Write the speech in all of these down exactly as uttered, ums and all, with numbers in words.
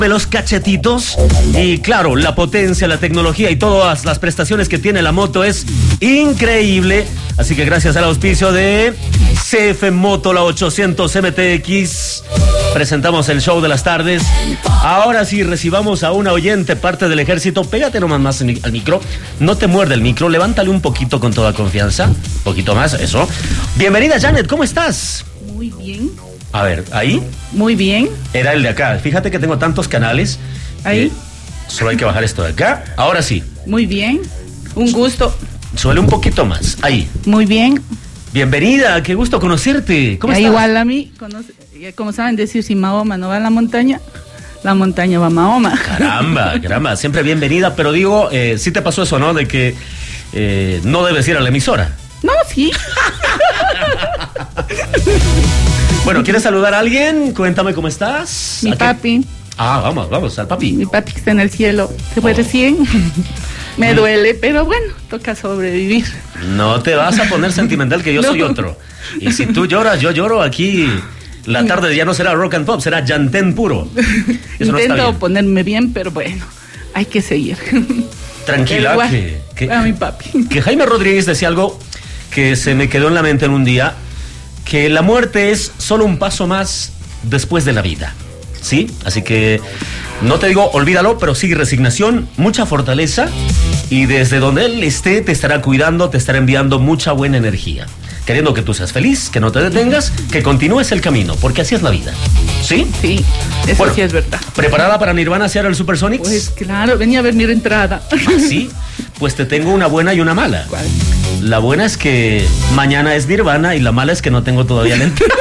los cachetitos. Y claro, la potencia, la tecnología y todas las prestaciones que tiene la moto es increíble. Así que gracias al auspicio de C F Moto, la ochocientos M T X, presentamos el show de las tardes. Ahora sí, recibamos a una oyente, parte del ejército. Pégate nomás más al micro. No te muerde el micro. Levántale un poquito con toda confianza. Un poquito más, eso. Bienvenida, Janet. ¿Cómo estás? Muy bien. A ver, ¿ahí? Muy bien. Era el de acá. Fíjate que tengo tantos canales. Ahí. Solo hay que bajar esto de acá. Ahora sí. Muy bien. Un gusto. Suele un poquito más. Ahí. Muy bien. Bienvenida. Qué gusto conocerte. ¿Cómo Ya estás? igual a mí, conoce, como saben decir, si Mahoma no va a la montaña, la montaña va a Mahoma. Caramba, caramba. Siempre bienvenida. Pero digo, eh, sí te pasó eso, ¿no? De que eh, no debes ir a la emisora. No, sí. Bueno, ¿quieres saludar a alguien? Cuéntame cómo estás. Mi papi. Ah, vamos, vamos, al papi. Mi papi que está en el cielo. Se fue Oh. recién. Me duele, pero bueno, toca sobrevivir. No te vas a poner sentimental, que yo No. soy otro. Y si tú lloras, yo lloro. Aquí la tarde ya no será rock and pop, será llantén puro. Eso no está Intento bien. ponerme bien, pero bueno, hay que seguir. Tranquila, Igual, que, que, a mi papi. que Jaime Rodríguez decía algo que se me quedó en la mente en un día, que la muerte es solo un paso más después de la vida. ¿Sí? Así que no te digo olvídalo, pero sí resignación, mucha fortaleza, y desde donde él esté te estará cuidando, te estará enviando mucha buena energía, queriendo que tú seas feliz, que no te detengas, que continúes el camino, porque así es la vida. ¿Sí? Sí, eso Bueno, sí es verdad. ¿Preparada para Nirvana hacer el Supersonics? Pues claro, venía a ver mi entrada. ¿Ah, sí? Pues te tengo una buena y una mala. ¿Cuál? La buena es que mañana es Nirvana y la mala es que no tengo todavía la entrada.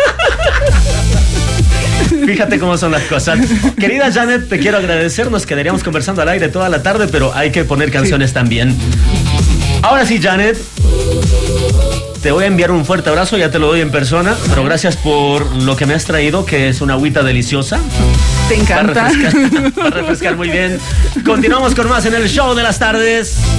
Fíjate cómo son las cosas. Querida Janet, te quiero agradecer. Nos quedaríamos conversando al aire toda la tarde, pero hay que poner canciones también. Ahora sí, Janet, te voy a enviar un fuerte abrazo. Ya te lo doy en persona, pero gracias por lo que me has traído, que es una agüita deliciosa. Te encanta. Va a refrescar, va a refrescar muy bien. Continuamos con más en el show de las tardes.